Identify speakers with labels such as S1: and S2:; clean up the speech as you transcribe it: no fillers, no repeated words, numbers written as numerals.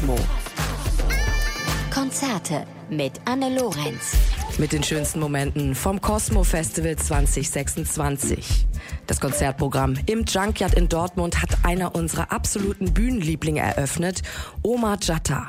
S1: Cosmo. Konzerte mit Anne Lorenz.
S2: Mit den schönsten Momenten vom Cosmo Festival 2026. Das Konzertprogramm im Junkyard in Dortmund hat einer unserer absoluten Bühnenlieblinge eröffnet, Omar Jatta.